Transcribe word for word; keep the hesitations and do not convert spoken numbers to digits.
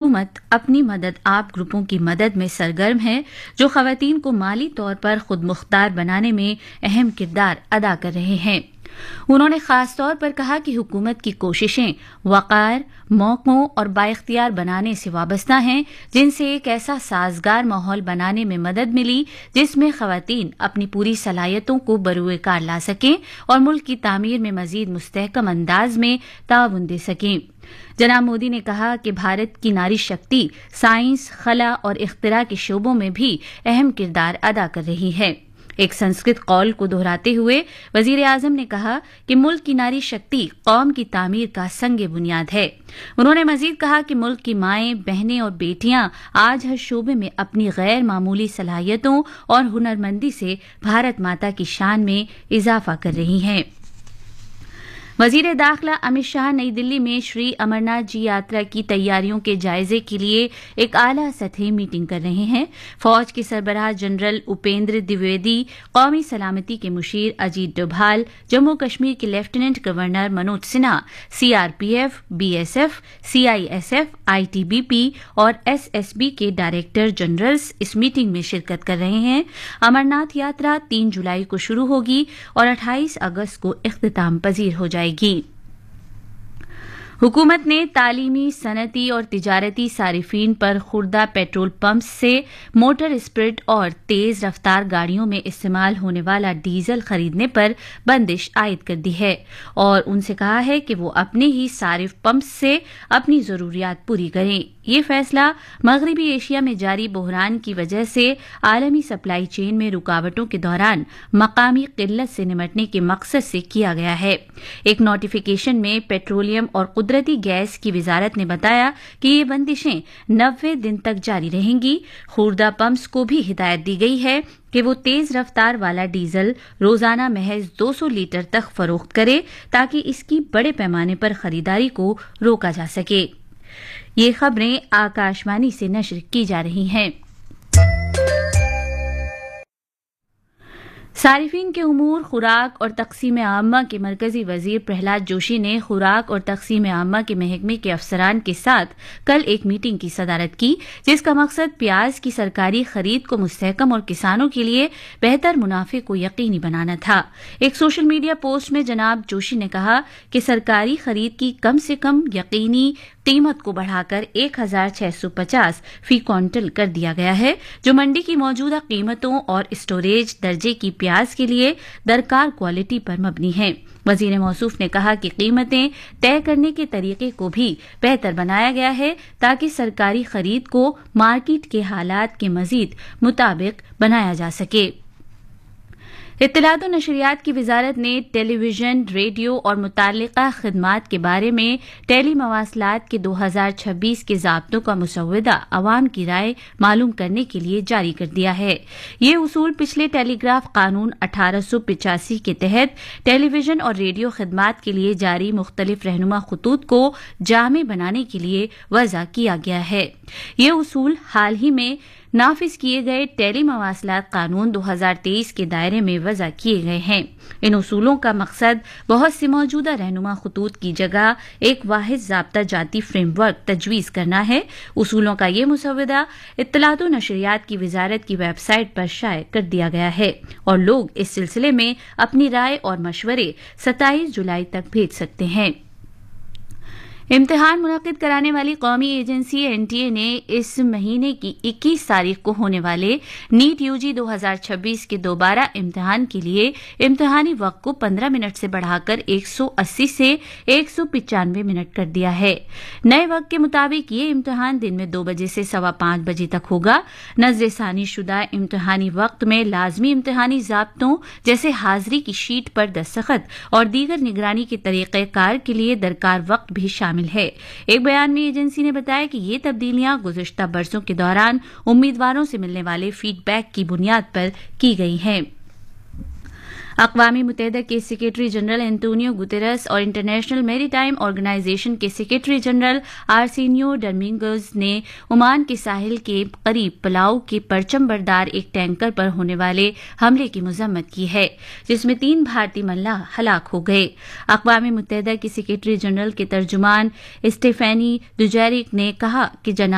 حکومت اپنی مدد آپ گروپوں کی مدد میں سرگرم ہے جو خواتین کو مالی طور پر خود مختار بنانے میں اہم کردار ادا کر رہے ہیں۔ انہوں نے خاص طور پر کہا کہ حکومت کی کوششیں وقار، موقعوں اور بااختیار بنانے سے وابستہ ہیں، جن سے ایک ایسا سازگار ماحول بنانے میں مدد ملی جس میں خواتین اپنی پوری صلاحیتوں کو بروئے کار لا سکیں اور ملک کی تعمیر میں مزید مستحکم انداز میں تعاون دے سکیں۔ جناب مودی نے کہا کہ بھارت کی ناری شکتی سائنس، خلا اور اختراع کے شعبوں میں بھی اہم کردار ادا کر رہی ہے۔ ایک سنسکرت قول کو دہراتے ہوئے وزیر اعظم نے کہا کہ ملک کی ناری شکتی قوم کی تعمیر کا سنگ بنیاد ہے۔ انہوں نے مزید کہا کہ ملک کی مائیں، بہنیں اور بیٹیاں آج ہر شعبے میں اپنی غیر معمولی صلاحیتوں اور ہنرمندی سے بھارت ماتا کی شان میں اضافہ کر رہی ہیں۔ وزیر داخلہ امت شاہ نئی دلی میں شری امرناتھ جی یاترا کی تیاریوں کے جائزے کے لیے ایک اعلیٰ سطحی میٹنگ کر رہے ہیں۔ فوج کے سربراہ جنرل اپیندر دیویدی، قومی سلامتی کے مشیر اجیت ڈوبھال، جموں کشمیر کے lieutenant governor Manoj Sinha, C R P F, B S F, C I S F, I T B P اور ایس ایس بی کے ڈائریکٹر جنرلز اس میٹنگ میں شرکت کر رہے ہیں۔ امرناتھ یاترا تین جولائی کو شروع ہوگی اور اٹھائیس اگست کو اختتام پذیر ہو جائے گی۔ حکومت نے تعلیمی، صنعتی اور تجارتی صارفین پر خوردہ پیٹرول پمپس سے موٹر اسپرٹ اور تیز رفتار گاڑیوں میں استعمال ہونے والا ڈیزل خریدنے پر بندش عائد کر دی ہے اور ان سے کہا ہے کہ وہ اپنے ہی صارف پمپس سے اپنی ضروریات پوری کریں۔ یہ فیصلہ مغربی ایشیا میں جاری بحران کی وجہ سے عالمی سپلائی چین میں رکاوٹوں کے دوران مقامی قلت سے نمٹنے کے مقصد سے کیا گیا ہے۔ ایک نوٹیفیکیشن میں پیٹرولیم اور قدرتی گیس کی وزارت نے بتایا کہ یہ بندشیں نوے دن تک جاری رہیں گی۔ خوردہ پمپس کو بھی ہدایت دی گئی ہے کہ وہ تیز رفتار والا ڈیزل روزانہ محض دو سو لیٹر تک فروخت کرے تاکہ اس کی بڑے پیمانے پر خریداری کو روکا جا سکے۔ یہ خبریں آکاشوانی سے نشر کی جا رہی ہیں۔ صارفین کے امور، خوراک اور تقسیم عامہ کے مرکزی وزیر پرہلاد جوشی نے خوراک اور تقسیم عامہ کے محکمے کے افسران کے ساتھ کل ایک میٹنگ کی صدارت کی جس کا مقصد پیاز کی سرکاری خرید کو مستحکم اور کسانوں کے لیے بہتر منافع کو یقینی بنانا تھا۔ ایک سوشل میڈیا پوسٹ میں جناب جوشی نے کہا کہ سرکاری خرید کی کم سے کم یقینی قیمت کو بڑھا کر ایک ہزار چھ سو پچاس فی کوئنٹل کر دیا گیا ہے، جو منڈی کی موجودہ قیمتوں اور اسٹوریج درجے کی پیاز کے لیے درکار کوالٹی پر مبنی ہے۔ وزیر موصوف نے کہا کہ قیمتیں طے کرنے کے طریقے کو بھی بہتر بنایا گیا ہے تاکہ سرکاری خرید کو مارکیٹ کے حالات کے مزید مطابق بنایا جا سکے۔ اطلاعات و نشریات کی وزارت نے ٹیلی ویژن، ریڈیو اور متعلقہ خدمات کے بارے میں ٹیلی مواصلات کے دو ہزار چھبیس کے ضابطوں کا مسودہ عوام کی رائے معلوم کرنے کے لیے جاری کر دیا ہے۔ یہ اصول پچھلے ٹیلی گراف قانون اٹھارہ سو پچاسی کے تحت ٹیلی ویژن اور ریڈیو خدمات کے لیے جاری مختلف رہنما خطوط کو جامع بنانے کے لیے وضع کیا گیا ہے۔ یہ اصول حال ہی میں نافذ کیے گئے ٹیلی مواصلات قانون دو ہزار تیئیس کے دائرے میں وضع کیے گئے ہیں۔ ان اصولوں کا مقصد بہت سے موجودہ رہنما خطوط کی جگہ ایک واحد ضابطہ جاتی فریم ورک تجویز کرنا ہے۔ اصولوں کا یہ مسودہ اطلاعات و نشریات کی وزارت کی ویب سائٹ پر شائع کر دیا گیا ہے اور لوگ اس سلسلے میں اپنی رائے اور مشورے ستائیس جولائی تک بھیج سکتے ہیں۔ امتحان منعقد کرانے والی قومی ایجنسی این ٹی اے نے اس مہینے کی اکیس تاریخ کو ہونے والے نیٹ یو جی دو ہزار چھبیس کے دوبارہ امتحان کے لیے امتحانی وقت کو پندرہ منٹ سے بڑھا کر ایک سو اسی سے ایک سو پچانوے منٹ کر دیا ہے۔ نئے وقت کے مطابق یہ امتحان دن میں دو بجے سے سوا پانچ بجے تک ہوگا۔ نظر ثانی شدہ امتحانی وقت میں لازمی امتحانی ضابطوں جیسے حاضری کی شیٹ پر دستخط اور دیگر نگرانی کے طریقہ کار کے لیے درکار وقت بھی شامل ہے۔ ایک بیان میں ایجنسی نے بتایا کہ یہ تبدیلیاں گزشتہ برسوں کے دوران امیدواروں سے ملنے والے فیڈ بیک کی بنیاد پر کی گئی ہیں۔ اقوام متحدہ کے سیکریٹری جنرل انٹونیو گوتیرس اور انٹرنیشنل میری ٹائم آرگنائزیشن کے سیکریٹری جنرل آرسینیو ڈومینگوز نے عمان کے ساحل کے قریب پلاؤ کے پرچم بردار ایک ٹینکر پر ہونے والے حملے کی مذمت کی ہے جس میں تین بھارتی ملاح ہلاک ہو گئے۔ اقوام متحدہ کے سیکریٹری جنرل کے ترجمان اسٹیفینی دوجیریک نے کہا کہ جناب